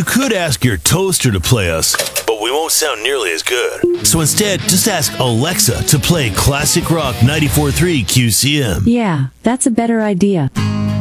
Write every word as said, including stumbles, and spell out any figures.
could ask your toaster to play us, but we won't sound nearly as good. So instead, just ask Alexa to play Classic Rock ninety-four point three Q C M. Yeah, that's a better idea.